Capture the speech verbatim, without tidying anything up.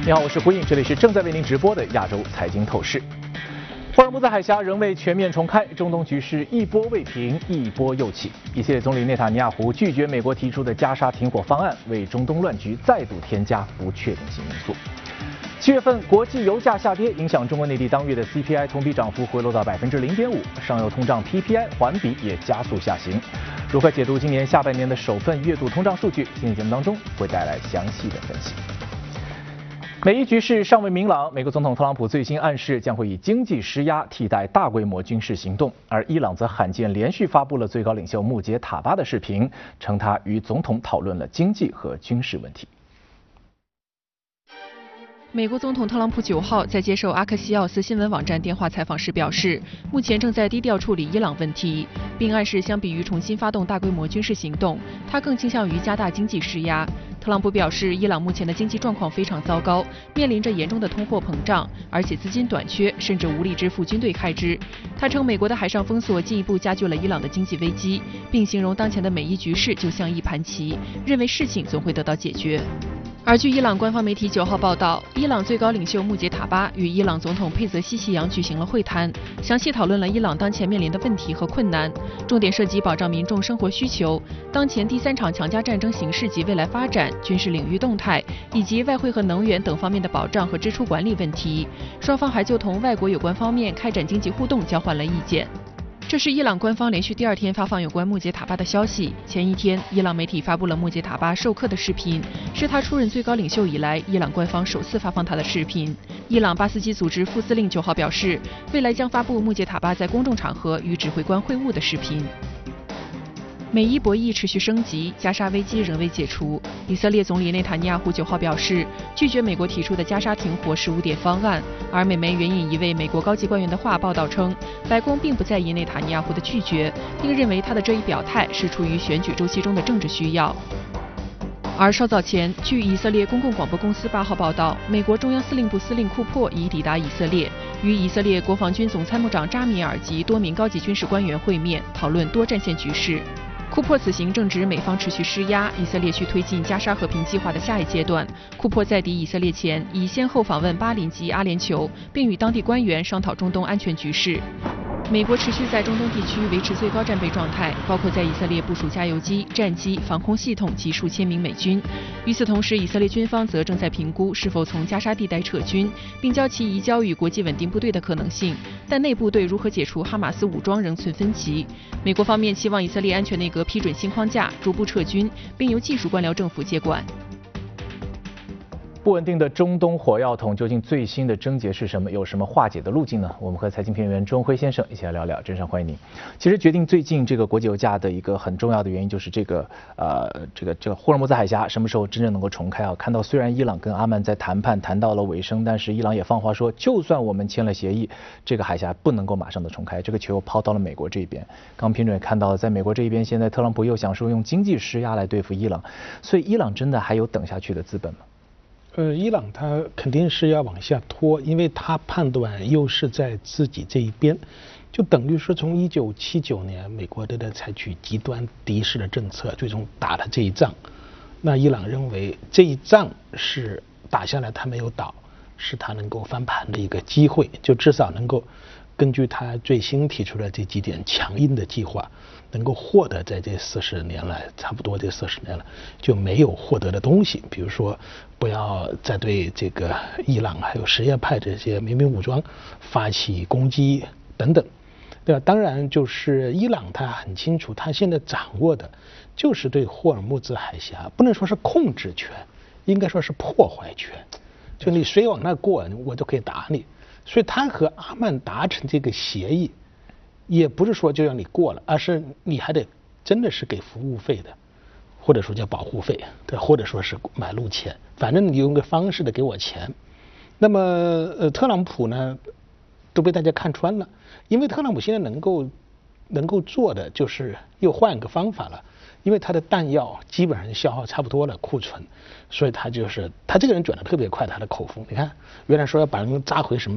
你好，我是胡颖，这里是正在为您直播的亚洲财经透视。霍尔木兹海峡仍未全面重开，中东局势一波未平，一波又起。以色列总理内塔尼亚胡拒绝美国提出的加沙停火方案，为中东乱局再度添加不确定性因素。七月份国际油价下跌，影响中国内地当月的 C P I 同比涨幅回落到百分之零点五，上游通胀 P P I 环比也加速下行。如何解读今年下半年的首份月度通胀数据？今天节目当中会带来详细的分析。美伊局势尚未明朗，美国总统特朗普最新暗示将会以经济施压替代大规模军事行动，而伊朗则罕见连续发布了最高领袖穆杰塔巴的视频，称他与总统讨论了经济和军事问题。 美国总统特朗普九号在接受阿克西奥斯新闻网站电话采访时表示，目前正在低调处理伊朗问题，并暗示相比于重新发动大规模军事行动，他更倾向于加大经济施压。特朗普表示，伊朗目前的经济状况非常糟糕，面临着严重的通货膨胀，而且资金短缺，甚至无力支付军队开支。他称，美国的海上封锁进一步加剧了伊朗的经济危机，并形容当前的美伊局势就像一盘棋，认为事情总会得到解决。而据伊朗官方媒体九号报道，伊朗最高领袖穆杰塔巴与伊朗总统佩泽西奇扬举行了会谈，详细讨论了伊朗当前面临的问题和困难，重点涉及保障民众生活需求、当前第三场强加战争形势及未来发展、军事领域动态，以及外汇和能源等方面的保障和支出管理问题。双方还就同外国有关方面开展经济互动交换了意见。这是伊朗官方连续第二天发放有关穆杰塔巴的消息。前一天，伊朗媒体发布了穆杰塔巴授课的视频，是他出任最高领袖以来，伊朗官方首次发放他的视频。伊朗巴斯基组织副司令九号表示，未来将发布穆杰塔巴在公众场合与指挥官会晤的视频。美伊博弈持续升级，加沙危机仍未解除。以色列总理内塔尼亚胡九号表示，拒绝美国提出的加沙停火十五点方案。而美媒援引一位美国高级官员的话报道称，白宫并不在意内塔尼亚胡的拒绝，并认为他的这一表态是出于选举周期中的政治需要。而稍早前，据以色列公共广播公司八号报道，美国中央司令部司令库珀已抵达以色列，与以色列国防军总参谋长扎米尔及多名高级军事官员会面，讨论多战线局势。库珀此行正值美方持续施压，以色列去推进加沙和平计划的下一阶段。库珀在抵以色列前，已先后访问巴林及阿联酋，并与当地官员商讨中东安全局势。美国持续在中东地区维持最高战备状态，包括在以色列部署加油机、战机、防空系统及数千名美军。与此同时，以色列军方则正在评估是否从加沙地带撤军，并将其移交与国际稳定部队的可能性。但内部对如何解除哈马斯武装仍存分歧。美国方面期望以色列安全内阁批准新框架，逐步撤军，并由技术官僚政府接管。 不稳定的中东火药桶究竟最新的症结是什么？有什么化解的路径呢？我们和财经评论员钟辉先生一起来聊聊。真上欢迎您。其实决定最近这个国际油价的一个很重要的原因就是这个呃这个这个霍尔木兹海峡什么时候真正能够重开啊？看到虽然伊朗跟阿曼在谈判谈到了尾声，但是伊朗也放话说，就算我们签了协议，这个海峡不能够马上的重开，这个球抛到了美国这边。刚评论也看到了，在美国这一边，现在特朗普又想说用经济施压来对付伊朗，所以伊朗真的还有等下去的资本吗？ 呃，伊朗它肯定是要往下拖，因为它判断优势在自己这一边，就等于说从一九七九年美国都在采取极端敌视的政策，最终打了这一仗。那伊朗认为这一仗是打下来，他没有倒，是他能够翻盘的一个机会，就至少能够根据他最新提出的这几点强硬的计划，能够获得在这四十年来，差不多这四十年了就没有获得的东西，比如说不要再对这个伊朗还有什叶派这些民兵武装发起攻击等等，对吧？当然，就是伊朗他很清楚，他现在掌握的就是对霍尔木兹海峡，不能说是控制权，应该说是破坏权，就你谁往那过，我就可以打你。所以他和阿曼达成这个协议，也不是说就让你过了，而是你还得真的是给服务费的，或者说叫保护费，对，或者说是买路钱，反正你用个方式的给我钱。那么呃，特朗普呢都被大家看穿了，因为特朗普现在能够能够做的就是又换个方法了。因为他的弹药基本上消耗差不多了，库存，所以他就是他这个人转得特别快，他的口风，你看原来说要把人扎回什么